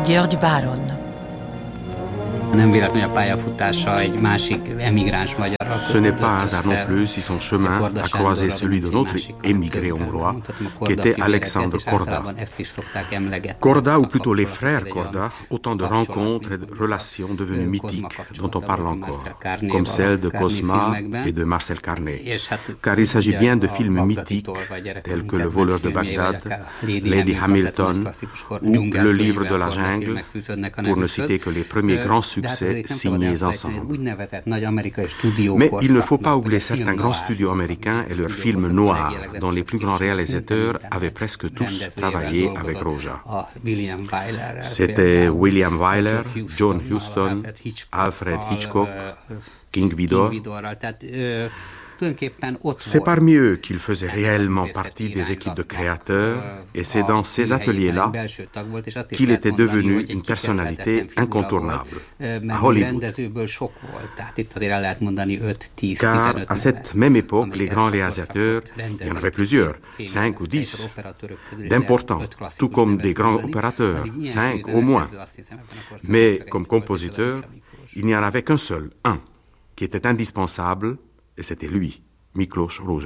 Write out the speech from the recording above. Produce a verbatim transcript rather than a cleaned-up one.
György Báron. Ce n'est pas un hasard non plus si son chemin a croisé celui d'un autre émigré hongrois, qui était Alexandre Korda. Korda, ou plutôt les frères Korda, autant de rencontres et de relations devenues mythiques, dont on parle encore, comme celle de Cosma et de Marcel Carné. Car il s'agit bien de films mythiques, tels que Le voleur de Bagdad, Lady Hamilton ou Le livre de la jungle, pour ne citer que les premiers grands succès signés ensemble. Mais il ne faut pas oublier certains grands studios américains et leurs films noirs, dont les plus grands réalisateurs avaient presque tous travaillé avec Rózsa. C'était William Wyler, John Huston, Alfred Hitchcock, King Vidor. C'est parmi eux qu'il faisait réellement partie des équipes de créateurs, et c'est dans ces ateliers-là qu'il était devenu une personnalité incontournable à Hollywood. Car à cette même époque, les grands réalisateurs, il y en avait plusieurs, cinq ou dix, d'importants, tout comme des grands opérateurs, cinq au moins. Mais comme compositeur, il n'y en avait qu'un seul, un, qui était indispensable, et c'était lui, Miklós Rózsa.